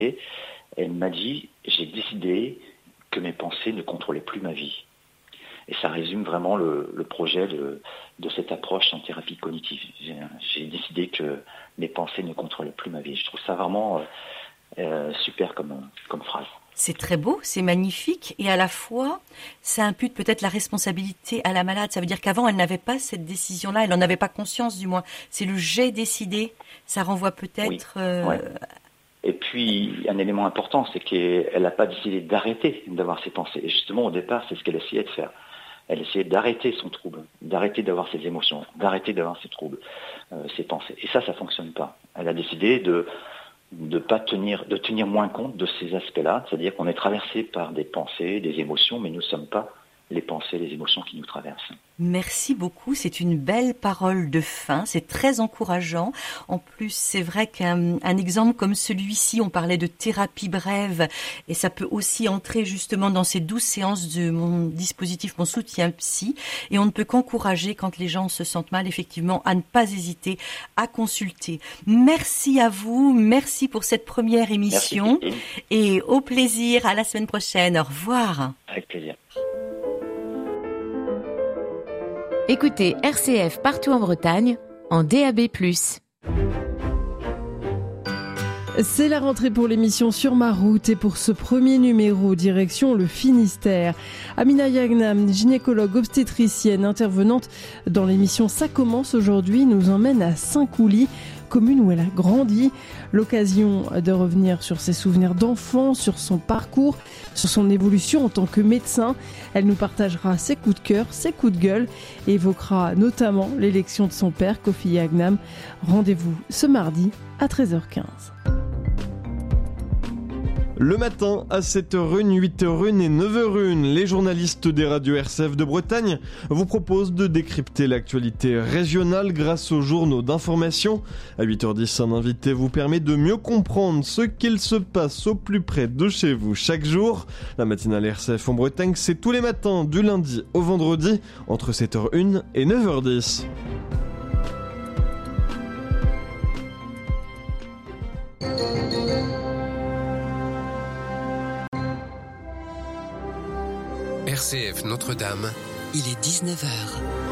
Elle m'a dit « J'ai décidé que mes pensées ne contrôlaient plus ma vie ». Et ça résume vraiment le projet de cette approche en thérapie cognitive. J'ai décidé que mes pensées ne contrôlaient plus ma vie. Je trouve ça vraiment super comme phrase. C'est très beau, c'est magnifique, et à la fois, ça impute peut-être la responsabilité à la malade. Ça veut dire qu'avant, elle n'avait pas cette décision-là, elle n'en avait pas conscience du moins. C'est le « j'ai décidé », ça renvoie peut-être... Oui, ouais. Et puis, un élément important, c'est qu'elle n'a pas décidé d'arrêter d'avoir ses pensées. Et justement, au départ, c'est ce qu'elle essayait de faire. Elle essayait d'arrêter son trouble, d'arrêter d'avoir ses émotions, d'arrêter d'avoir ses troubles, ses pensées. Et ça ne fonctionne pas. Elle a décidé de tenir moins compte de ces aspects-là, c'est-à-dire qu'on est traversé par des pensées, des émotions, mais nous ne sommes pas les pensées, les émotions qui nous traversent. Merci beaucoup, c'est une belle parole de fin, c'est très encourageant. En plus, c'est vrai qu'un exemple comme celui-ci, on parlait de thérapie brève, et ça peut aussi entrer justement dans ces 12 séances de mon dispositif, mon soutien psy, et on ne peut qu'encourager quand les gens se sentent mal, effectivement, à ne pas hésiter à consulter. Merci à vous, merci pour cette première émission, et au plaisir, à la semaine prochaine, au revoir. Avec plaisir. Écoutez RCF partout en Bretagne, en DAB+. C'est la rentrée pour l'émission Sur ma route et pour ce premier numéro, direction le Finistère. Amina Yagnam, gynécologue obstétricienne intervenante dans l'émission Ça commence aujourd'hui, nous emmène à Saint-Coulis, commune où elle a grandi. L'occasion de revenir sur ses souvenirs d'enfance, sur son parcours, sur son évolution en tant que médecin. Elle nous partagera ses coups de cœur, ses coups de gueule et évoquera notamment l'élection de son père, Kofi Yagnam. Rendez-vous ce mardi à 13h15. Le matin, à 7h01, 8h01 et 9h01, les journalistes des radios RCF de Bretagne vous proposent de décrypter l'actualité régionale grâce aux journaux d'information. À 8h10, un invité vous permet de mieux comprendre ce qu'il se passe au plus près de chez vous chaque jour. La matinale RCF en Bretagne, c'est tous les matins du lundi au vendredi, entre 7h01 et 9h10. RCF Notre-Dame, il est 19h.